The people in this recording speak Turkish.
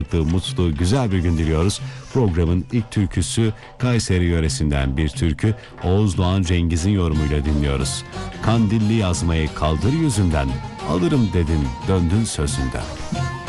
mutlu, güzel bir gün diliyoruz. Programın ilk türküsü Kayseri yöresinden bir türkü. Oğuz Doğan Cengiz'in yorumuyla dinliyoruz. Kandilli yazmayı kaldır yüzünden, alırım dedin döndün sözünden.